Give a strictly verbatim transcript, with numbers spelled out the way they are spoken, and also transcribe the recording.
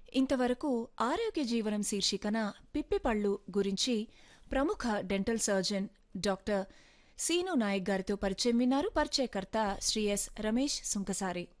ఇంతవరకు ఆరోగ్య జీవనం శీర్షికన పిప్పిపళ్ళు గురించి ప్రముఖ dental surgeon doctor scene Naik గారితో పరిచయం విన్నారు. పరిచయకర్త శ్రీ ఎస్ రమేష్ సుంకసారి.